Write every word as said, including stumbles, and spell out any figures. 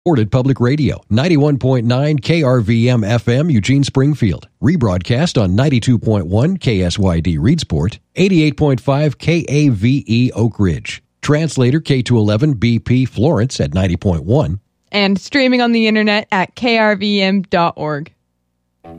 Supported Public Radio, ninety-one point nine K R V M F M, Eugene Springfield. Rebroadcast on ninety-two point one K S Y D Reedsport, eighty-eight point five K A V E Oak Ridge. Translator K two eleven B P Florence at ninety point one. And streaming on the internet at K R V M dot org.